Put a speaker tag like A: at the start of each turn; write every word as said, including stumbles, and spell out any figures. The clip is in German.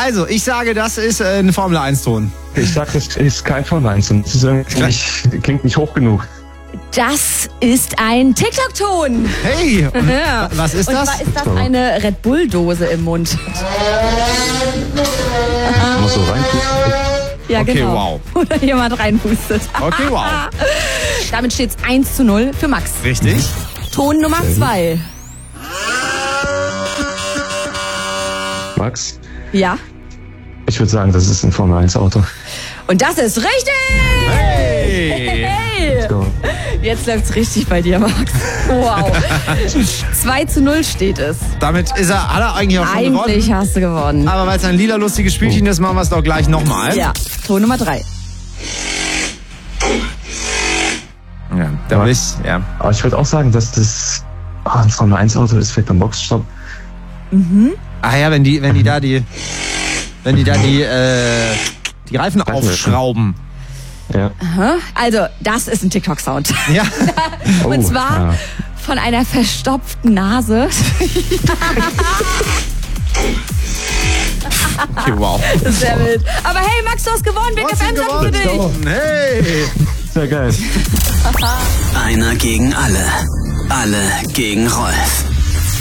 A: Also, ich sage, das ist äh, ein Formel eins Ton.
B: Ich sag, das ist kein Formel eins Ton. Das ist irgendwie nicht, klingt nicht hoch genug.
C: Das ist ein TikTok-Ton.
A: Hey, und
C: Ja.
A: was ist
C: Und
A: das?
C: zwar ist das eine Red Bull-Dose im Mund.
B: Muss so rein.
C: Ja,
A: Okay,
C: genau.
A: wow.
C: Oder jemand reinpustet.
A: Okay, wow.
C: Damit steht es eins zu null für Max.
A: Richtig.
C: Ton Nummer zwei.
B: Max,
C: Ja.
B: ich würde sagen, das ist ein Formel eins Auto.
C: Und das ist richtig!
A: Hey.
C: Hey!
B: So.
C: Jetzt läuft's richtig bei dir, Max. Wow. zwei zu null steht es.
A: Damit ist er, hat er eigentlich auch schon
C: Eigentlich
A: gewonnen.
C: hast du gewonnen.
A: Aber weil es ein lila lustiges Spielchen ist, machen wir es doch gleich nochmal.
C: Ja, Ton Nummer drei.
A: Ja, da
B: Ja.
A: will ich, ja.
B: Aber ich würde auch sagen, dass das ah, ein Formel eins Auto ist, vielleicht beim Boxstopp.
A: Ah ja, wenn die, wenn die da die, wenn die da die, äh, die Reifen aufschrauben.
B: Ja.
C: Aha. Also, das ist ein TikTok-Sound.
A: Ja.
C: Und
B: Oh,
C: zwar
B: ja.
C: von einer verstopften Nase.
A: Okay, wow.
C: Das ist sehr wild. Aber hey, Max, du hast gewonnen. Big F M sagt für dich.
A: gewonnen. Hey.
B: Sehr geil.
D: Einer gegen alle. Alle gegen Rolf.